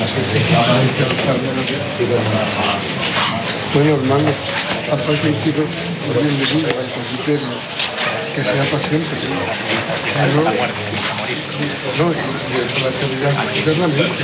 Bueno, hermano, papá que quiero bienvenido al confiterio, que sea para siempre. No, y la calidad eternamente.